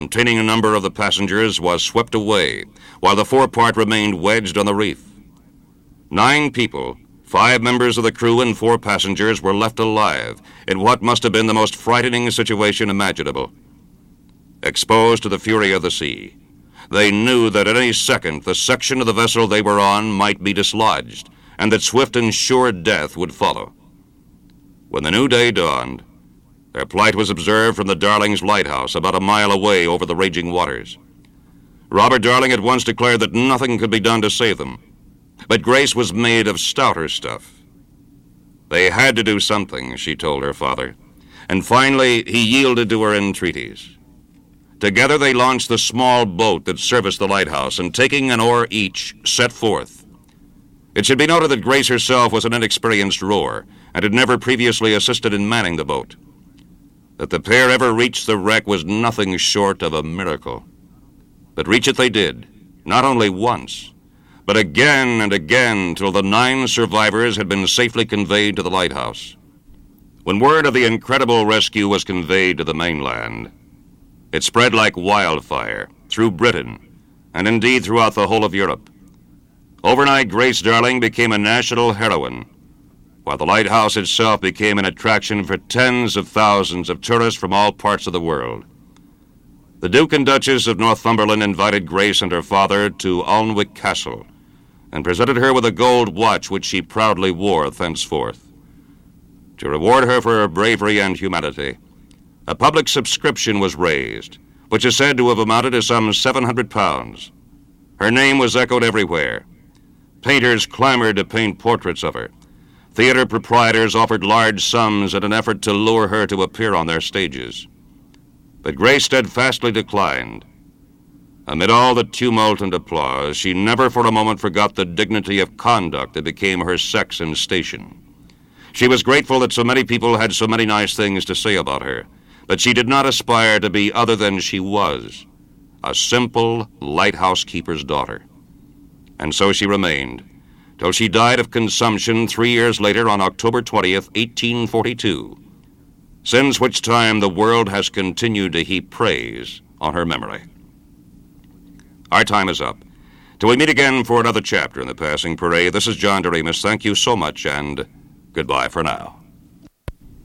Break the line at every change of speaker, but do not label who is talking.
containing a number of the passengers was swept away, while the forepart remained wedged on the reef. 9 people, 5 members of the crew and 4 passengers, were left alive in what must have been the most frightening situation imaginable. Exposed to the fury of the sea, they knew that at any second the section of the vessel they were on might be dislodged, and that swift and sure death would follow. When the new day dawned, their plight was observed from the Darling's lighthouse about a mile away over the raging waters. Robert Darling at once declared that nothing could be done to save them, but Grace was made of stouter stuff. They had to do something, she told her father, and finally he yielded to her entreaties. Together they launched the small boat that serviced the lighthouse, and taking an oar each, set forth. It should be noted that Grace herself was an inexperienced rower, and had never previously assisted in manning the boat. That the pair ever reached the wreck was nothing short of a miracle. But reach it they did, not only once, but again and again, till the 9 survivors had been safely conveyed to the lighthouse. When word of the incredible rescue was conveyed to the mainland, it spread like wildfire through Britain, and indeed throughout the whole of Europe. Overnight, Grace Darling became a national heroine, while the lighthouse itself became an attraction for tens of thousands of tourists from all parts of the world. The Duke and Duchess of Northumberland invited Grace and her father to Alnwick Castle, and presented her with a gold watch which she proudly wore thenceforth. To reward her for her bravery and humanity, a public subscription was raised, which is said to have amounted to some £700. Her name was echoed everywhere. Painters clamored to paint portraits of her. Theater proprietors offered large sums in an effort to lure her to appear on their stages. But Grace steadfastly declined. Amid all the tumult and applause, she never for a moment forgot the dignity of conduct that became her sex and station. She was grateful that so many people had so many nice things to say about her, but she did not aspire to be other than she was, a simple lighthouse keeper's daughter. And so she remained, till she died of consumption 3 years later on October 20th, 1842, since which time the world has continued to heap praise on her memory. Our time is up. Till we meet again for another chapter in the Passing Parade, this is John Doremus. Thank you so much, and goodbye for now.